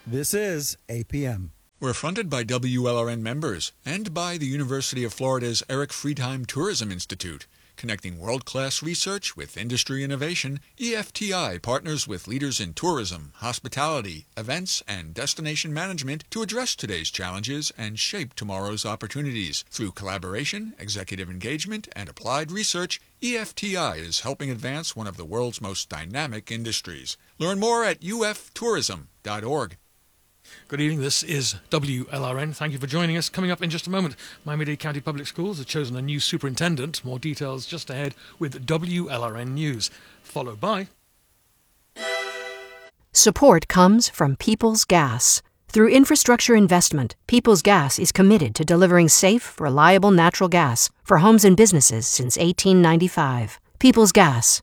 This is APM. We're funded by WLRN members and by the University of Florida's Eric Friedheim Tourism Institute. Connecting world-class research with industry innovation, EFTI partners with leaders in tourism, hospitality, events, and destination management to address today's challenges and shape tomorrow's opportunities. Through collaboration, executive engagement, and applied research, EFTI is helping advance one of the world's most dynamic industries. Learn more at uftourism.org. Good evening, this is WLRN. Thank you for joining us. Coming up in just a moment, Miami-Dade County Public Schools have chosen a new superintendent. More details just ahead with WLRN News, followed by... Support comes from Peoples Gas. Through infrastructure investment, Peoples Gas is committed to delivering safe, reliable natural gas for homes and businesses since 1895. Peoples Gas,